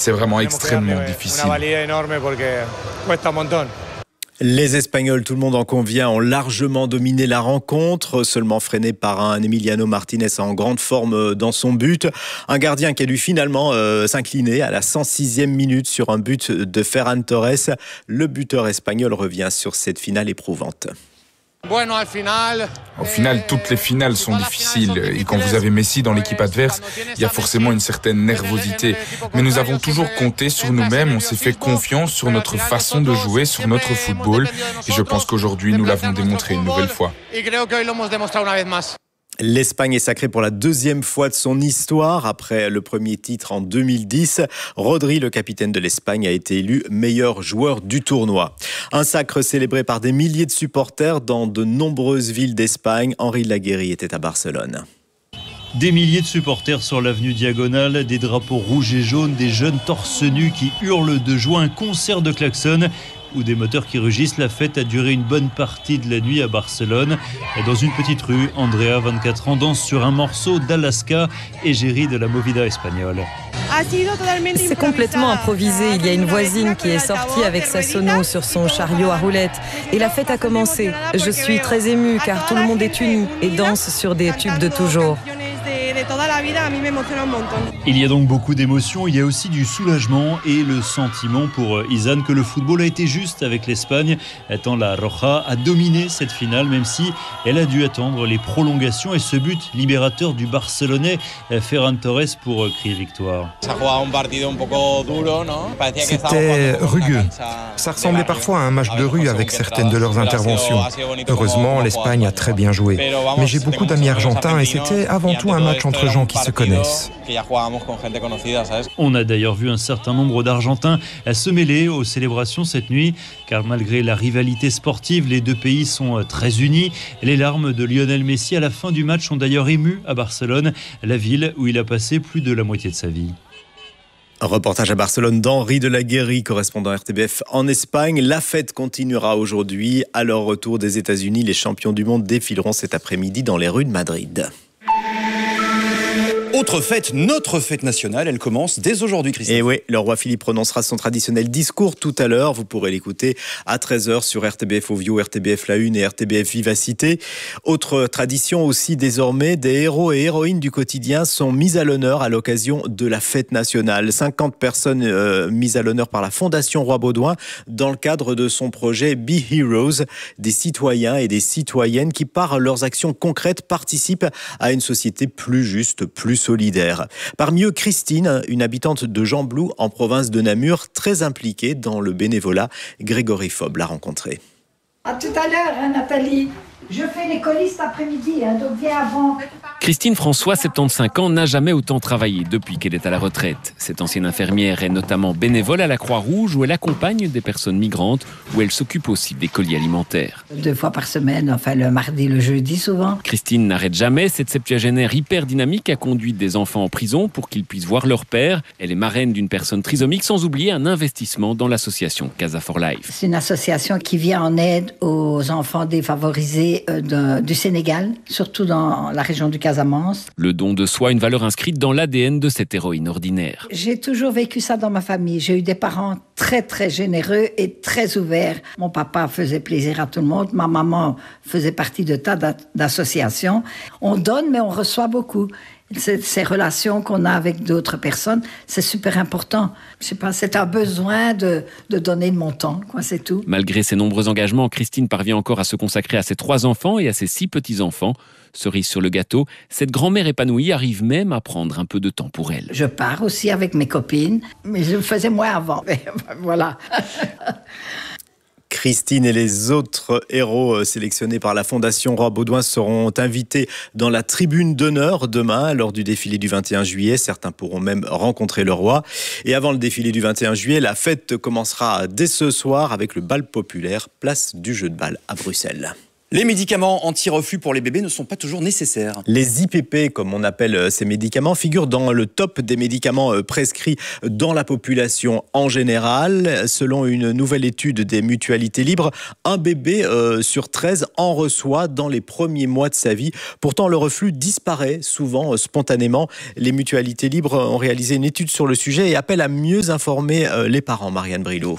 C'est vraiment extrêmement difficile. Les Espagnols, tout le monde en convient, ont largement dominé la rencontre, seulement freiné par un Emiliano Martinez en grande forme dans son but. Un gardien qui a dû finalement s'incliner à la 106e minute sur un but de Ferran Torres. Le buteur espagnol revient sur cette finale éprouvante. Au final, toutes les finales sont difficiles. Et quand vous avez Messi dans l'équipe adverse, il y a forcément une certaine nervosité. Mais nous avons toujours compté sur nous-mêmes. On s'est fait confiance sur notre façon de jouer, sur notre football. Et je pense qu'aujourd'hui, nous l'avons démontré une nouvelle fois. L'Espagne est sacrée pour la deuxième fois de son histoire. Après le premier titre en 2010, Rodri, le capitaine de l'Espagne, a été élu meilleur joueur du tournoi. Un sacre célébré par des milliers de supporters dans de nombreuses villes d'Espagne. Henri Laguerri était à Barcelone. Des milliers de supporters sur l'avenue Diagonale, des drapeaux rouges et jaunes, des jeunes torse nus qui hurlent de joie, un concert de klaxons ou des moteurs qui rugissent. La fête a duré une bonne partie de la nuit à Barcelone. Dans une petite rue, Andrea, 24 ans, danse sur un morceau d'Alaska, égérie de la movida espagnole. C'est complètement improvisé. Il y a une voisine qui est sortie avec sa sono sur son chariot à roulettes. Et la fête a commencé. Je suis très émue car tout le monde est uni et danse sur des tubes de toujours. Il y a donc beaucoup d'émotions, il y a aussi du soulagement et le sentiment pour Izan que le football a été juste avec l'Espagne, tant la Roja a dominé cette finale, même si elle a dû attendre les prolongations et ce but libérateur du Barcelonais Ferran Torres pour crier victoire. C'était rugueux. Ça ressemblait parfois à un match de rue avec certaines de leurs interventions. Heureusement, l'Espagne a très bien joué. Mais j'ai beaucoup d'amis argentins et c'était avant tout un match entre gens qui se connaissent. On a d'ailleurs vu un certain nombre d'Argentins se mêler aux célébrations cette nuit, car malgré la rivalité sportive, les deux pays sont très unis. Les larmes de Lionel Messi à la fin du match ont d'ailleurs ému à Barcelone, la ville où il a passé plus de la moitié de sa vie. Reportage à Barcelone d'Henri de Laguerri, correspondant RTBF en Espagne. La fête continuera aujourd'hui. À leur retour des États-Unis, les champions du monde défileront cet après-midi dans les rues de Madrid. Autre fête, notre fête nationale, elle commence dès aujourd'hui, Christophe. Et oui, le roi Philippe prononcera son traditionnel discours tout à l'heure. Vous pourrez l'écouter à 13h sur RTBF Ovio, RTBF La Une et RTBF Vivacité. Autre tradition aussi désormais, des héros et héroïnes du quotidien sont mis à l'honneur à l'occasion de la fête nationale. 50 personnes mises à l'honneur par la Fondation Roi Baudouin dans le cadre de son projet Be Heroes, des citoyens et des citoyennes qui, par leurs actions concrètes, participent à une société plus juste, plus solidaire. Parmi eux, Christine, une habitante de Gembloux en province de Namur, très impliquée dans le bénévolat. Grégory Fob l'a rencontrée. À tout à l'heure, Nathalie. Je fais les colis cet après-midi, donc viens avant. Christine François, 75 ans, n'a jamais autant travaillé depuis qu'elle est à la retraite. Cette ancienne infirmière est notamment bénévole à la Croix-Rouge où elle accompagne des personnes migrantes, où elle s'occupe aussi des colis alimentaires. 2 fois par semaine, enfin le mardi, le jeudi souvent. Christine n'arrête jamais. Cette septuagénaire hyper dynamique a conduit des enfants en prison pour qu'ils puissent voir leur père. Elle est marraine d'une personne trisomique, sans oublier un investissement dans l'association Casa for Life. C'est une association qui vient en aide aux enfants défavorisés du Sénégal, surtout dans la région du Casamance. Le don de soi, une valeur inscrite dans l'ADN de cette héroïne ordinaire. J'ai toujours vécu ça dans ma famille. J'ai eu des parents très très généreux et très ouverts. Mon papa faisait plaisir à tout le monde. Ma maman faisait partie de tas d'associations. On donne mais on reçoit beaucoup. Ces relations qu'on a avec d'autres personnes, c'est super important. Je sais pas, c'est un besoin de donner de mon temps, quoi, c'est tout. Malgré ses nombreux engagements, Christine parvient encore à se consacrer à ses 3 enfants et à ses 6 petits-enfants. Cerise sur le gâteau, cette grand-mère épanouie arrive même à prendre un peu de temps pour elle. Je pars aussi avec mes copines, mais je le faisais moins avant. Voilà. Christine et les autres héros sélectionnés par la Fondation Roi Baudouin seront invités dans la tribune d'honneur demain lors du défilé du 21 juillet. Certains pourront même rencontrer le roi. Et avant le défilé du 21 juillet, la fête commencera dès ce soir avec le bal populaire, place du jeu de balle à Bruxelles. Les médicaments anti-reflux pour les bébés ne sont pas toujours nécessaires. Les IPP, comme on appelle ces médicaments, figurent dans le top des médicaments prescrits dans la population en général. Selon une nouvelle étude des Mutualités Libres, un bébé sur 13 en reçoit dans les premiers mois de sa vie. Pourtant, le reflux disparaît souvent spontanément. Les Mutualités Libres ont réalisé une étude sur le sujet et appellent à mieux informer les parents. Marianne Brilot.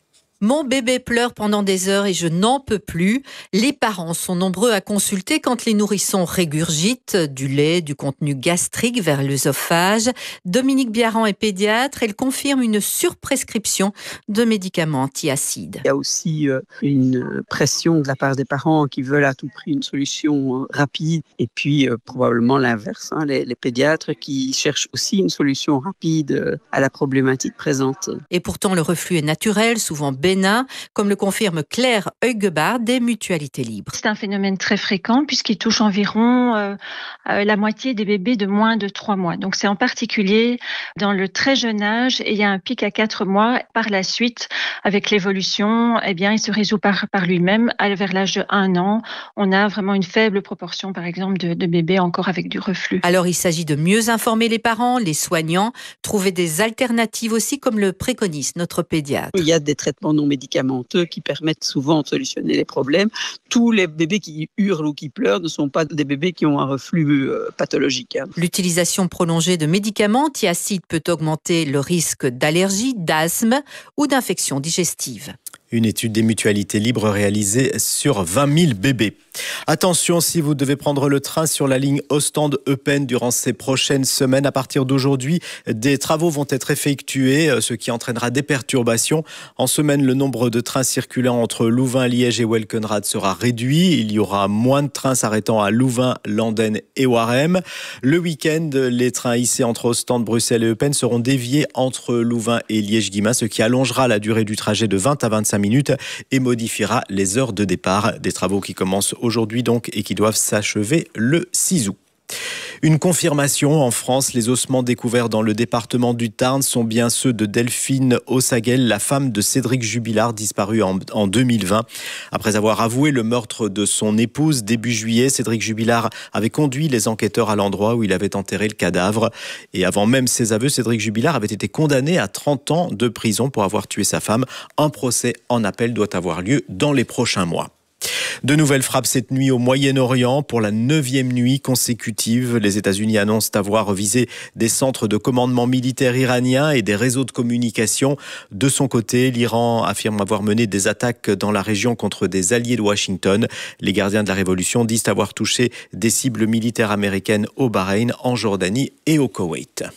Mon bébé pleure pendant des heures et je n'en peux plus. Les parents sont nombreux à consulter quand les nourrissons régurgitent du lait, du contenu gastrique vers l'œsophage. Dominique Biaran est pédiatre. Elle confirme une surprescription de médicaments antiacides. Il y a aussi une pression de la part des parents qui veulent à tout prix une solution rapide. Et puis probablement l'inverse, les pédiatres qui cherchent aussi une solution rapide à la problématique présente. Et pourtant, le reflux est naturel, souvent bénin, comme le confirme Claire Heugebard des Mutualités Libres. C'est un phénomène très fréquent puisqu'il touche environ la moitié des bébés de moins de 3 mois. Donc c'est en particulier dans le très jeune âge et il y a un pic à 4 mois. Par la suite, avec l'évolution, il se résout par lui-même. Vers l'âge de 1 an, on a vraiment une faible proportion, par exemple, de bébés encore avec du reflux. Alors il s'agit de mieux informer les parents, les soignants, trouver des alternatives aussi comme le préconise notre pédiatre. Il y a des traitements non médicamenteux qui permettent souvent de solutionner les problèmes. Tous les bébés qui hurlent ou qui pleurent ne sont pas des bébés qui ont un reflux pathologique. L'utilisation prolongée de médicaments antiacides peut augmenter le risque d'allergie, d'asthme ou d'infection digestive. Une étude des Mutualités Libres réalisée sur 20 000 bébés. Attention, si vous devez prendre le train sur la ligne Ostende-Eupen durant ces prochaines semaines, à partir d'aujourd'hui, des travaux vont être effectués, ce qui entraînera des perturbations. En semaine, le nombre de trains circulant entre Louvain, Liège et Welkenrad sera réduit. Il y aura moins de trains s'arrêtant à Louvain, Landen et Warem. Le week-end, les trains hissés entre Ostende, Bruxelles et Eupen seront déviés entre Louvain et Liège-Guillemins, ce qui allongera la durée du trajet de 20 à 25 minutes et modifiera les heures de départ. Des travaux qui commencent aujourd'hui donc et qui doivent s'achever le 6 août. Une confirmation en France, les ossements découverts dans le département du Tarn sont bien ceux de Delphine Ossaguel, la femme de Cédric Jubilard, disparu en 2020. Après avoir avoué le meurtre de son épouse début juillet, Cédric Jubilard avait conduit les enquêteurs à l'endroit où il avait enterré le cadavre. Et avant même ses aveux, Cédric Jubilard avait été condamné à 30 ans de prison pour avoir tué sa femme. Un procès en appel doit avoir lieu dans les prochains mois. De nouvelles frappes cette nuit au Moyen-Orient. Pour la 9e nuit consécutive, les États-Unis annoncent avoir visé des centres de commandement militaire iraniens et des réseaux de communication. De son côté, l'Iran affirme avoir mené des attaques dans la région contre des alliés de Washington. Les gardiens de la révolution disent avoir touché des cibles militaires américaines au Bahreïn, en Jordanie et au Koweït.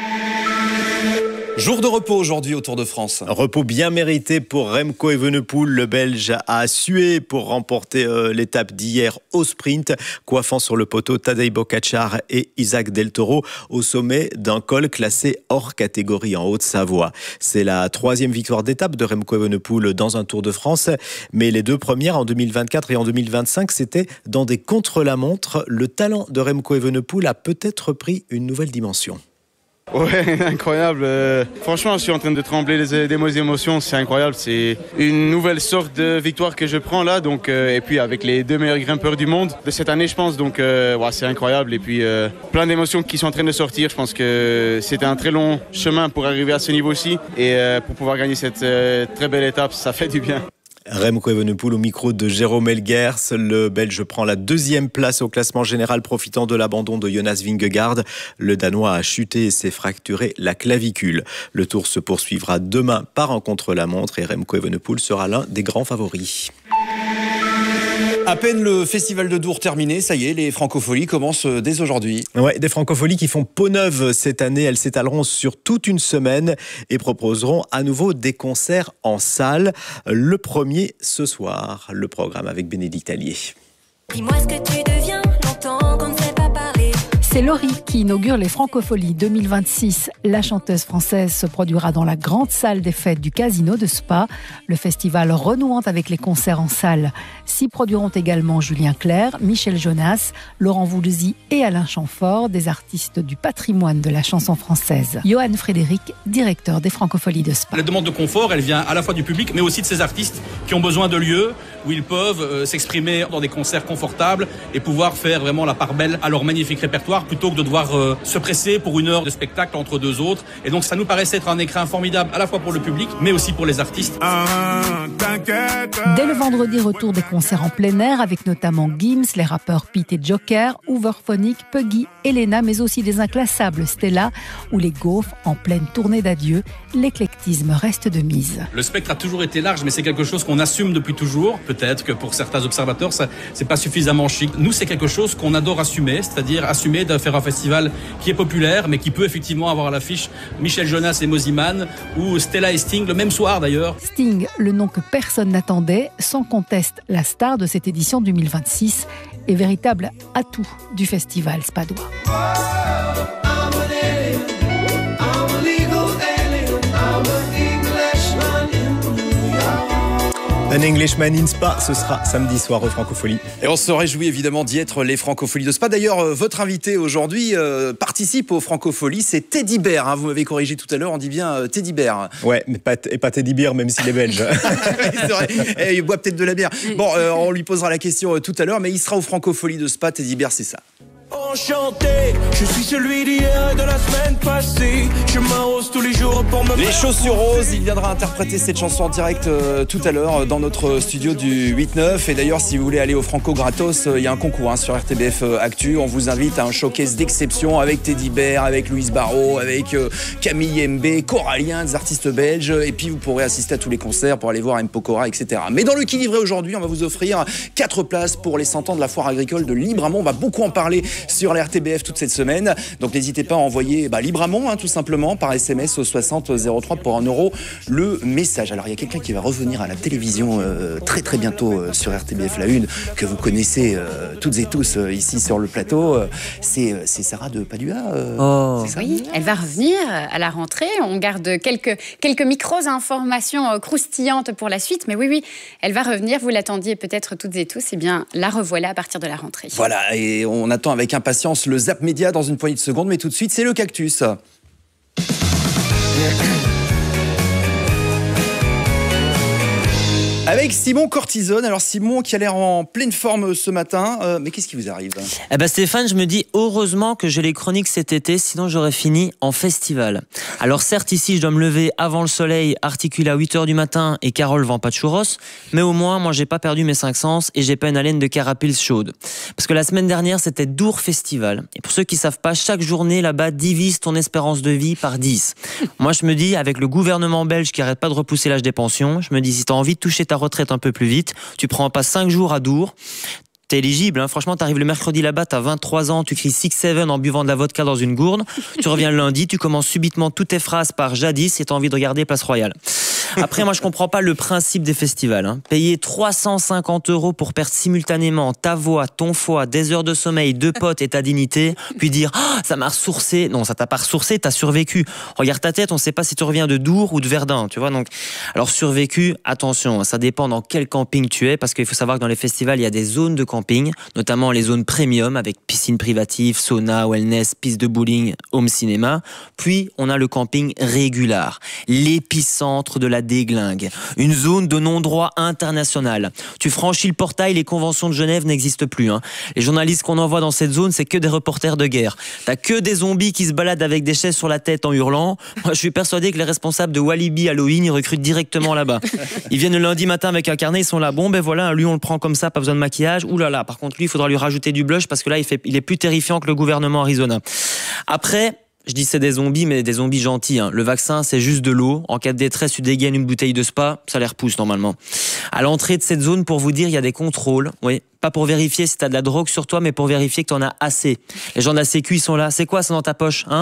Jour de repos aujourd'hui au Tour de France. Repos bien mérité pour Remco Evenepoel. Le Belge a sué pour remporter l'étape d'hier au sprint, coiffant sur le poteau Tadej Pogačar et Isaac Del Toro au sommet d'un col classé hors catégorie en Haute-Savoie. C'est la 3e victoire d'étape de Remco Evenepoel dans un Tour de France, mais les 2 premières en 2024 et en 2025, c'était dans des contre-la-montre. Le talent de Remco Evenepoel a peut-être pris une nouvelle dimension. Ouais, incroyable. Franchement, je suis en train de trembler des émotions. C'est incroyable. C'est une nouvelle sorte de victoire que je prends là. Donc, et puis avec les 2 meilleurs grimpeurs du monde de cette année, je pense. Donc, c'est incroyable. Et puis, plein d'émotions qui sont en train de sortir. Je pense que c'était un très long chemin pour arriver à ce niveau-ci. Et pour pouvoir gagner cette très belle étape, ça fait du bien. Remco Evenepoel au micro de Jérôme Elguers. Le Belge prend la 2e place au classement général, profitant de l'abandon de Jonas Vingegaard. Le Danois a chuté et s'est fracturé la clavicule. Le Tour se poursuivra demain par un contre-la-montre et Remco Evenepoel sera l'un des grands favoris. À peine le festival de Dour terminé, ça y est, les Francopholies commencent dès aujourd'hui. Ouais, des Francopholies qui font peau neuve cette année. Elles s'étaleront sur toute une semaine et proposeront à nouveau des concerts en salle. Le premier ce soir, le programme avec Bénédicte Allier. Dis-moi ce que tu deviens, longtemps qu'on ne s'est pas parlé. C'est Laurie qui inaugure les Francopholies 2026. La chanteuse française se produira dans la grande salle des fêtes du Casino de Spa. Le festival renouant avec les concerts en salle. S'y produiront également Julien Clerc, Michel Jonas, Laurent Voulzy et Alain Chamfort, des artistes du patrimoine de la chanson française. Johan Frédéric, directeur des Francopholies de Spa. La demande de confort, elle vient à la fois du public, mais aussi de ces artistes qui ont besoin de lieux où ils peuvent s'exprimer dans des concerts confortables et pouvoir faire vraiment la part belle à leur magnifique répertoire plutôt que de devoir se presser pour une heure de spectacle entre deux autres. Et donc ça nous paraissait être un écrin formidable à la fois pour le public mais aussi pour les artistes. Dès le vendredi, retour des concerts en plein air avec notamment Gims, les rappeurs Pete et Joker, Hooverphonic, Puggy, Elena, mais aussi des inclassables Stella ou les Gaufres en pleine tournée d'adieu. L'éclectisme reste de mise. Le spectre a toujours été large, mais c'est quelque chose qu'on assume depuis toujours. Peut-être que pour certains observateurs, ça c'est pas suffisamment chic. Nous, c'est quelque chose qu'on adore assumer, c'est-à-dire assumer de faire un festival qui est populaire, mais qui peut effectivement avoir à l'affiche Michel Jonas et Mosiman ou Stella et Sting, le même soir d'ailleurs. Sting, le nom que personne n'attendait, sans conteste la star de cette édition 2026 et véritable atout du festival spadois. Un Englishman in Spa, ce sera samedi soir aux Francopholies. Et on se réjouit évidemment d'y être, les Francopholies de Spa. D'ailleurs, votre invité aujourd'hui participe aux Francopholies, c'est Teddy Bear. Hein. Vous m'avez corrigé tout à l'heure, on dit bien Teddy Bear. Ouais, mais pas Teddy Bear, même s'il est belge. C'est vrai, et il boit peut-être de la bière. Bon, on lui posera la question tout à l'heure, mais il sera aux Francopholies de Spa. Teddy Bear, c'est ça. Enchanté, je suis celui d'hier et de la semaine passée. Je m'arrose tous les jours pour me... Les Chaussures Roses, il viendra interpréter cette chanson en direct tout à l'heure dans notre studio du 8-9. Et d'ailleurs, si vous voulez aller au Franco gratos, il y a un concours sur RTBF Actu. On vous invite à un showcase d'exception avec Teddy Bear, avec Louise Barrault, avec Camille Mbé, Corallien, des artistes belges. Et puis vous pourrez assister à tous les concerts pour aller voir M. Pokora, etc. Mais dans le qui livré aujourd'hui, on va vous offrir 4 places pour les 100 ans de la foire agricole de Libramont. On va beaucoup en parler sur la RTBF toute cette semaine. Donc n'hésitez pas à envoyer Libramont, tout simplement, par SMS au 60 03 pour €1 le message. Alors il y a quelqu'un qui va revenir à la télévision très très bientôt sur RTBF La Une, que vous connaissez toutes et tous ici sur le plateau. C'est Sarah de Padua. Oui, elle va revenir à la rentrée. On garde quelques micro-informations croustillantes pour la suite. Mais oui, elle va revenir. Vous l'attendiez peut-être toutes et tous. Eh bien, la revoilà à partir de la rentrée. Voilà, et on attend avec impatience le Zap Média dans une poignée de secondes, mais tout de suite, c'est le cactus. Avec Simon Cortisone. Alors Simon qui a l'air en pleine forme ce matin, mais qu'est-ce qui vous arrive ? Stéphane, je me dis heureusement que j'ai les chroniques cet été, sinon j'aurais fini en festival. Alors certes ici je dois me lever avant le soleil, articuler à 8h du matin et Carole vend pas de churros, mais au moins moi j'ai pas perdu mes 5 sens et j'ai pas une haleine de carapils chaude. Parce que la semaine dernière c'était Dour Festival. Et pour ceux qui savent pas, chaque journée là-bas divise ton espérance de vie par 10. Moi je me dis, avec le gouvernement belge qui arrête pas de repousser l'âge des pensions, je me dis si t'as envie de toucher ta retraite un peu plus vite, tu prends pas 5 jours à Dour. T'es éligible, franchement, t'arrives le mercredi là-bas, t'as 23 ans, tu cries 6-7 en buvant de la vodka dans une gourde, tu reviens le lundi, tu commences subitement toutes tes phrases par jadis et t'as envie de regarder Place Royale. Après, moi, je comprends pas le principe des festivals. Payer 350 € pour perdre simultanément ta voix, ton foie, des heures de sommeil, 2 potes et ta dignité, puis dire « ça m'a ressourcé ». Non, ça t'a pas ressourcé, t'as survécu. Regarde ta tête, on sait pas si tu reviens de Dour ou de Verdun, tu vois. Donc, alors survécu, attention, ça dépend dans quel camping tu es, parce qu'il faut savoir que dans les festivals, il y a des zones de camping, notamment les zones premium avec piscine privative, sauna, wellness, piste de bowling, home cinéma. Puis, on a le camping régular, l'épicentre de la déglingue, une zone de non-droit international. Tu franchis le portail, les conventions de Genève n'existent plus. Les journalistes qu'on envoie dans cette zone, c'est que des reporters de guerre. T'as que des zombies qui se baladent avec des chaises sur la tête en hurlant. Moi, je suis persuadé que les responsables de Walibi Halloween, ils recrutent directement là-bas. Ils viennent le lundi matin avec un carnet, ils sont là, bon ben voilà, lui on le prend comme ça, pas besoin de maquillage. Ouh là là, par contre lui, il faudra lui rajouter du blush parce que là, il est plus terrifiant que le gouvernement Arizona. Après, je dis c'est des zombies, mais des zombies gentils. Le vaccin, c'est juste de l'eau. En cas de détresse, tu dégaines une bouteille de Spa, ça les repousse normalement. À l'entrée de cette zone, pour vous dire, il y a des contrôles. Oui, pas pour vérifier si t'as de la drogue sur toi, mais pour vérifier que t'en as assez. Les gens de la Sécu, ils sont là. C'est quoi ça dans ta poche,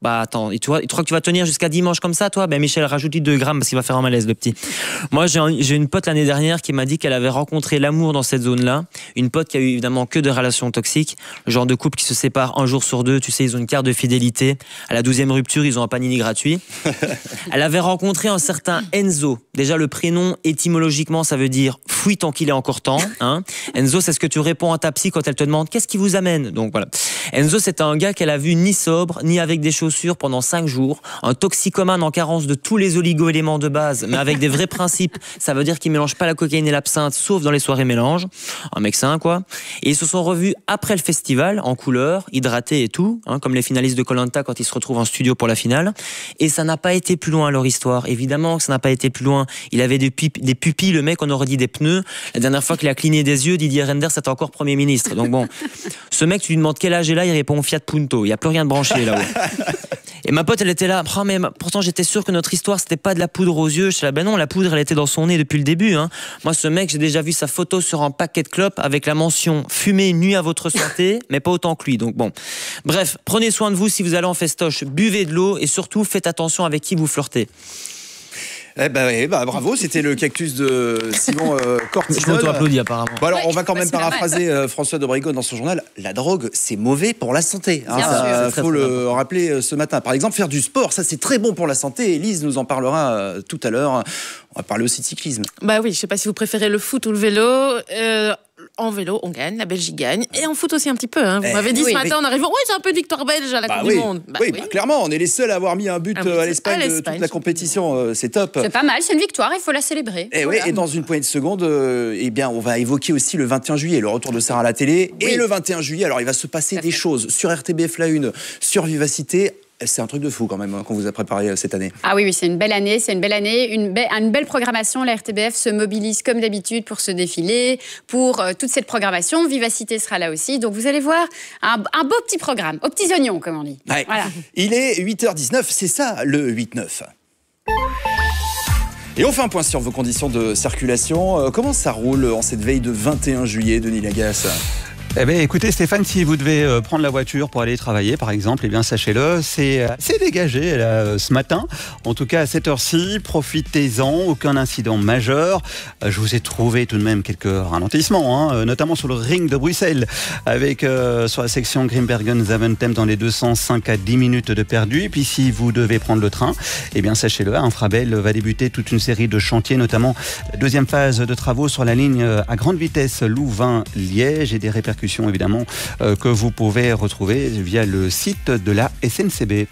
Bah attends, tu crois que tu vas tenir jusqu'à dimanche comme ça, toi? Ben Michel, rajoute-lui 2 grammes parce qu'il va faire un malaise, le petit. Moi, j'ai une pote l'année dernière qui m'a dit qu'elle avait rencontré l'amour dans cette zone-là. Une pote qui a eu évidemment que de relations toxiques. Le genre de couple qui se sépare un jour sur 2. Tu sais, ils ont une carte de fidélité. À la 12e rupture, ils ont un panini gratuit. Elle avait rencontré un certain Enzo. Déjà, le prénom, étymologiquement, ça veut dire fouille tant qu'il est encore temps. Hein. Enzo, c'est ce que tu réponds à ta psy quand elle te demande qu'est-ce qui vous amène. Donc voilà. Enzo, c'est un gars qu'elle a vu ni sobre, ni avec des chaussures pendant 5 jours, un toxicomane en carence de tous les oligo-éléments de base, mais avec des vrais principes. Ça veut dire qu'il mélange pas la cocaïne et l'absinthe, sauf dans les soirées mélange. Un mec sain, quoi. Et ils se sont revus après le festival, en couleur, hydratés et tout, hein, comme les finalistes de Koh-Lanta quand ils se retrouvent en studio pour la finale. Et ça n'a pas été plus loin, leur histoire. Évidemment que ça n'a pas été plus loin. Il avait des pupilles, le mec, on aurait dit des pneus. La dernière fois qu'il a cligné des yeux, Didier Reynders était encore Premier ministre. Donc bon, ce mec, tu lui demandes quel âge il a, il répond Fiat Punto. Il n'y a plus rien de branché là-haut. Et ma pote, elle était là, mais pourtant j'étais sûr que notre histoire c'était pas de la poudre aux yeux. Je suis là, ben non, la poudre elle était dans son nez depuis le début. Hein. Moi, ce mec, j'ai déjà vu sa photo sur un paquet de clopes avec la mention fumée nuit à votre santé, mais pas autant que lui. Donc bon, bref, prenez soin de vous si vous allez en festoche, buvez de l'eau et surtout faites attention avec qui vous flirtez. Bravo, c'était le cactus de Simon Cortisol. Je m'auto-applaudis apparemment. Bon, alors, on va quand même paraphraser François de Brigot dans son journal. La drogue, c'est mauvais pour la santé. Hein, faut le rappeler ce matin. Par exemple, faire du sport, ça c'est très bon pour la santé. Élise nous en parlera tout à l'heure. On va parler aussi de cyclisme. Bah oui, je sais pas si vous préférez le foot ou le vélo. En vélo, on gagne, la Belgique gagne. Et en foot aussi un petit peu. Hein. Vous m'avez dit ce matin en arrivant, c'est un peu de victoire belge à la Coupe du Monde. Clairement, on est les seuls à avoir mis un but à l'Espagne de toute la compétition. C'est top. C'est pas mal, c'est une victoire, il faut la célébrer. Et dans une poignée de secondes, on va évoquer aussi le 21 juillet, le retour de Sarah à la télé. Et le 21 juillet, alors il va se passer des choses sur RTBF La Une, sur Vivacité. C'est un truc de fou quand même qu'on vous a préparé cette année. Ah oui, c'est une belle année, une belle programmation. La RTBF se mobilise comme d'habitude pour ce défilé, pour toute cette programmation. Vivacité sera là aussi. Donc vous allez voir un beau petit programme, aux petits oignons comme on dit. Ouais. Voilà. Il est 8h19, c'est ça le 8-9. Et on fait un point sur vos conditions de circulation. Comment ça roule en cette veille de 21 juillet, Denis Lagasse ? Eh bien, écoutez Stéphane, si vous devez prendre la voiture pour aller travailler, par exemple, eh bien, sachez-le, c'est dégagé là, ce matin. En tout cas, à cette heure-ci, profitez-en, aucun incident majeur. Je vous ai trouvé tout de même quelques ralentissements, hein, notamment sur le ring de Bruxelles, avec sur la section Grimbergen-Zaventem dans les 205 à 10 minutes de perdu. Et puis, si vous devez prendre le train, eh bien, sachez-le, Infrabel va débuter toute une série de chantiers, notamment la deuxième phase de travaux sur la ligne à grande vitesse Louvain-Liège et des répercussions évidemment que vous pouvez retrouver via le site de la SNCB.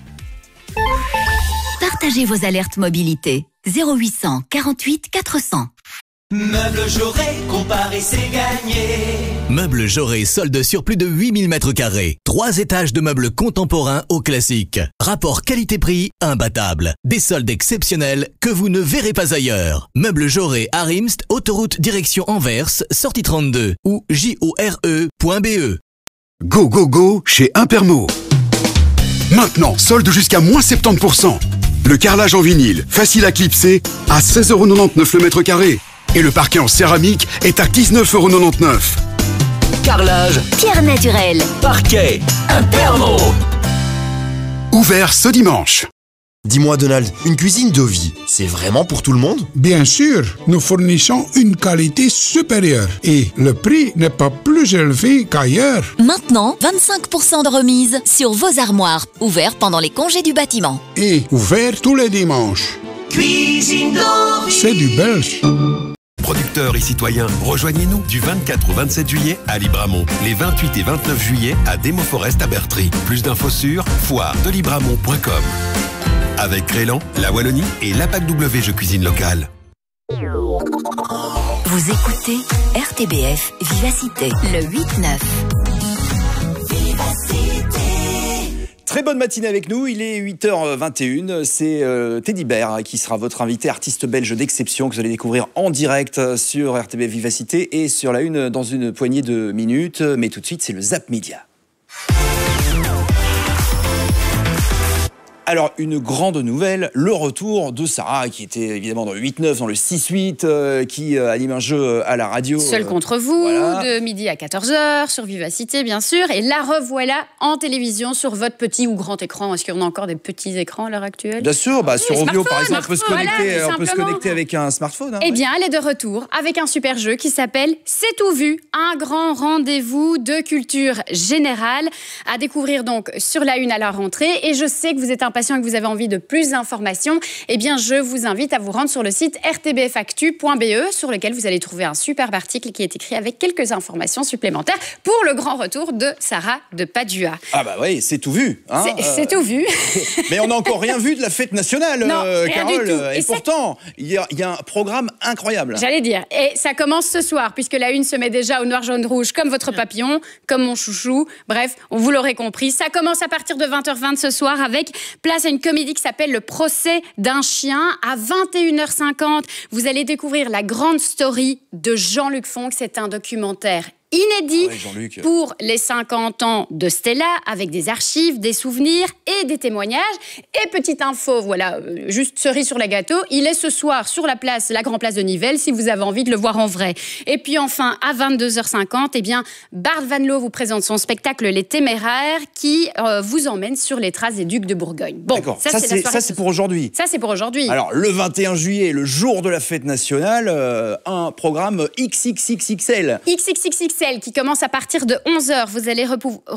Partagez vos alertes mobilité 0800 48 400. Meubles Jaurès, comparer c'est gagné. Meubles Jaurès, solde sur plus de 8000 mètres carrés. 3 étages de meubles contemporains au classique. Rapport qualité-prix imbattable. Des soldes exceptionnels que vous ne verrez pas ailleurs. Meubles Jaurès à Rimst, autoroute direction Anvers, sortie 32 ou jore.be. Go, go, go chez Impermo. Maintenant, solde jusqu'à moins 70%. Le carrelage en vinyle, facile à clipser, à 16,99€ le mètre carré. Et le parquet en céramique est à 19,99€. Carrelage, pierre naturelle, parquet, Impermo. Ouvert ce dimanche. Dis-moi Donald, une cuisine de vie, c'est vraiment pour tout le monde ? Bien sûr, nous fournissons une qualité supérieure et le prix n'est pas plus élevé qu'ailleurs. Maintenant, 25% de remise sur vos armoires, ouvert pendant les congés du bâtiment. Et ouvert tous les dimanches. Cuisine de vie. C'est du belge. Producteurs et citoyens, rejoignez-nous du 24 au 27 juillet à Libramont, les 28 et 29 juillet à Demo Forest à Bertry. Plus d'infos sur foiredelibramont.com. Avec Crélan, la Wallonie et l'APAC W Jeux Cuisine Locale. Vous écoutez RTBF Vivacité, le 8-9. Vivacité. Très bonne matinée avec nous, il est 8h21, c'est Teddy Bear qui sera votre invité, artiste belge d'exception que vous allez découvrir en direct sur RTBF Vivacité et sur la Une dans une poignée de minutes. Mais tout de suite, c'est le Zap Média. Alors, une grande nouvelle, le retour de Sarah, qui était évidemment dans le 8-9, dans le 6-8, qui anime un jeu à la radio. Seul contre vous, de midi à 14h, sur Vivacité, bien sûr. Et la revoilà en télévision sur votre petit ou grand écran. Est-ce qu'il y en a encore des petits écrans à l'heure actuelle? Bien sûr, sur Ovio, par exemple, on peut se connecter avec un smartphone. Eh bien, elle est de retour avec un super jeu qui s'appelle C'est tout vu, un grand rendez-vous de culture générale à découvrir donc sur la Une à la rentrée. Et je sais que vous êtes impatient et que vous avez envie de plus d'informations. Eh bien, je vous invite à vous rendre sur le site rtbfactu.be sur lequel vous allez trouver un superbe article qui est écrit avec quelques informations supplémentaires pour le grand retour de Sarah de Padua. Ah bah oui, c'est tout vu. Hein, c'est tout vu. Mais on n'a encore rien vu de la fête nationale, non, Carole. Du tout. Et pourtant, il y a un programme incroyable. J'allais dire. Et ça commence ce soir, puisque la Une se met déjà au noir, jaune, rouge, comme votre papillon, comme mon chouchou. Bref, vous l'aurez compris. Ça commence à partir de 20h20 ce soir avec place à une comédie qui s'appelle Le procès d'un chien. À 21h50, vous allez découvrir la grande story de Jean-Luc Fonck. C'est un documentaire inédit pour les 50 ans de Stella, avec des archives, des souvenirs et des témoignages. Et petite info, voilà, juste cerise sur la gâteau, il est ce soir sur la Grande Place de Nivelles, si vous avez envie de le voir en vrai. Et puis enfin, à 22h50, eh bien, Bart Van Loo vous présente son spectacle Les Téméraires, qui vous emmène sur les traces des Ducs de Bourgogne. Bon, d'accord, ça c'est pour aujourd'hui. Ça c'est pour aujourd'hui. Alors, le 21 juillet, le jour de la fête nationale, un programme XXXXL. XXXXL qui commence à partir de 11h. Vous allez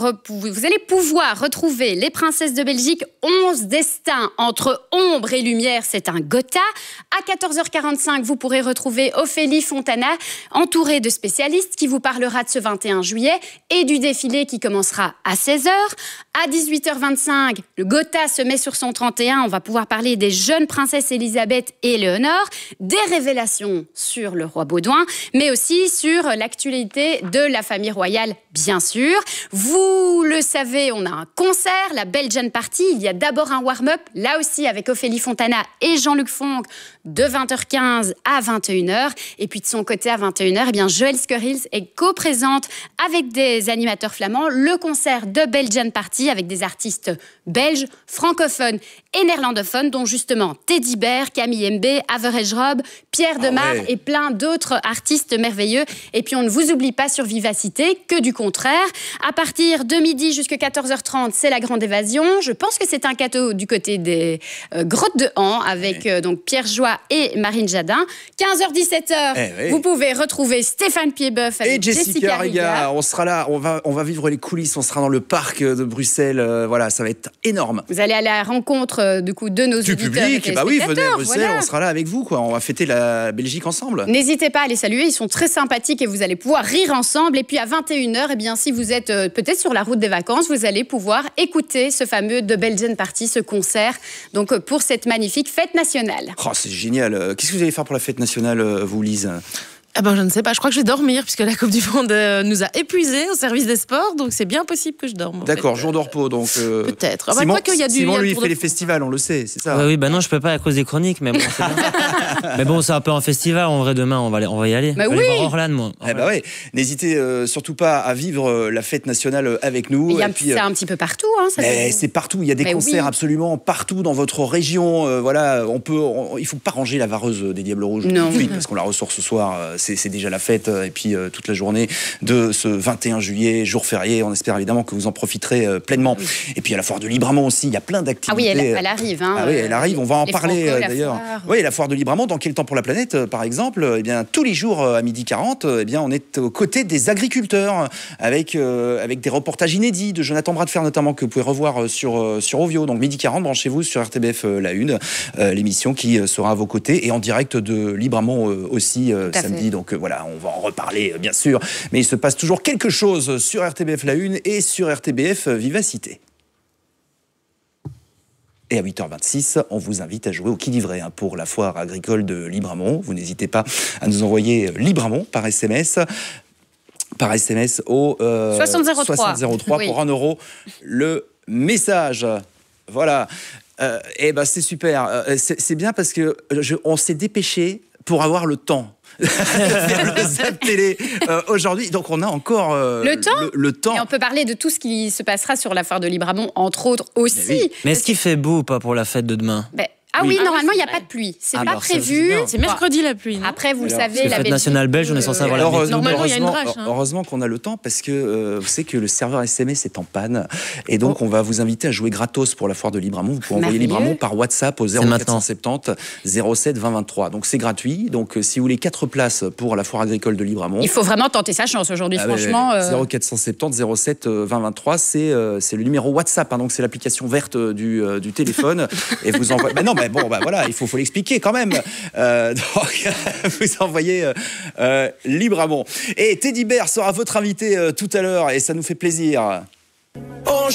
pouvoir retrouver les princesses de Belgique, 11 destins entre ombre et lumière. C'est un Gotha. À 14h45, vous pourrez retrouver Ophélie Fontana, entourée de spécialistes, qui vous parlera de ce 21 juillet et du défilé qui commencera à 16h. À 18h25, le Gotha se met sur son 31. On va pouvoir parler des jeunes princesses Elisabeth et Éléonore, des révélations sur le roi Baudouin, mais aussi sur l'actualité de la famille royale, bien sûr. Vous le savez, on a un concert, la Belgian Party. Il y a d'abord un warm-up, là aussi avec Ophélie Fontana et Jean-Luc Fonck, de 20h15 à 21h. Et puis de son côté, à 21h, eh bien, Joël Skurils est co-présente avec des animateurs flamands le concert de Belgian Party avec des artistes belges, francophones et néerlandophones, dont justement Teddy Bear, Camille Mbé, Average Rob, Pierre Demar et plein d'autres artistes merveilleux. Et puis on ne vous oublie pas sur Vivacité, que du contraire. À partir de midi jusqu'à 14h30, c'est la grande évasion. Je pense que c'est un cadeau du côté des Grottes de Han avec donc Pierre Joie et Marine Jadin. 15h-17h, vous pouvez retrouver Stéphane Piedboeuf avec Jessica Riga. On sera là, on va vivre les coulisses, on sera dans le parc de Bruxelles. Voilà, ça va être énorme. Vous allez aller à la rencontre du coup de nos auditeurs public. Et bah oui, venez à Bruxelles, voilà. On sera là avec vous, quoi. On va fêter la Belgique ensemble. N'hésitez pas à les saluer, ils sont très sympathiques et vous allez pouvoir rire ensemble. Et puis à 21h, eh bien, si vous êtes peut-être sur la route des vacances, vous allez pouvoir écouter ce fameux The Belgian Party, ce concert, donc pour cette magnifique fête nationale. Oh, c'est génial. Qu'est-ce que vous allez faire pour la fête nationale, vous, Lise ? Ah ben, je ne sais pas, je crois que je vais dormir puisque la Coupe du Monde nous a épuisés au service des sports, donc c'est bien possible que je dorme. D'accord, jour de repos donc. Peut-être. Ah Simon, qu'il y a Simon lui, il fait les festivals, on le sait, c'est ça. Oui, bah non, je peux pas à cause des chroniques, mais bon, c'est bien. Mais bon, c'est un peu un festival, en vrai, demain, on va y aller. Mais on va aller voir Orlan, moi. Eh bah ouais, n'hésitez surtout pas à vivre la fête nationale avec nous. C'est un petit peu partout. Hein, c'est partout, il y a des concerts absolument partout dans votre région. Voilà, il faut pas ranger la vareuse des Diables Rouges tout de suite, parce qu'on la ressort ce soir, c'est déjà la fête. Et puis toute la journée de ce 21 juillet, jour férié, on espère évidemment que vous en profiterez pleinement. Et puis à la foire de Libramont aussi, il y a plein d'activités. Ah oui, elle arrive. Hein, oui, elle arrive, on va en parler d'ailleurs. Oui, la foire de Libramont, dans Quel temps pour la planète, par exemple, eh bien, tous les jours à 12h40, eh bien, on est aux côtés des agriculteurs avec des reportages inédits de Jonathan Bradfer notamment, que vous pouvez revoir sur Ovio. Donc 12h40, branchez-vous sur RTBF La Une, l'émission qui sera à vos côtés et en direct de Libramont aussi samedi. Donc voilà, on va en reparler bien sûr, mais il se passe toujours quelque chose sur RTBF La Une et sur RTBF Vivacité. Et à 8h26, on vous invite à jouer au qui-livret pour la foire agricole de Libramont. Vous n'hésitez pas à nous envoyer Libramont par SMS au 6003 pour 1 euro le message. Voilà. Et ben c'est super. C'est bien parce que on s'est dépêché pour avoir le temps de faire le Zap Télé aujourd'hui. Donc on a encore le temps. Et on peut parler de tout ce qui se passera sur la foire de Libramont, entre autres aussi. Mais est-ce qu'il fait beau ou pas pour la fête de demain? Normalement, il n'y a pas de pluie. C'est pas prévu. C'est mercredi la pluie. Non? Après, vous le savez, la fête nationale belge, on est censé avoir la météo. Normalement, il y a une drache. Heureusement qu'on a le temps parce que vous savez que le serveur SMS est en panne. Et donc, on va vous inviter à jouer gratos pour la foire de Libramont. Vous pouvez envoyer Libramont par WhatsApp au 0470 07 20 23. Donc, c'est gratuit. Donc, si vous voulez 4 places pour la foire agricole de Libramont. Il faut vraiment tenter sa chance aujourd'hui, franchement. 0470 07 20 23, c'est le numéro WhatsApp. Donc, c'est l'application verte du téléphone. Et vous envoyez. Voilà, il faut l'expliquer quand même. Donc, vous envoyez Libramont. Et Teddy Bear sera votre invité tout à l'heure et ça nous fait plaisir.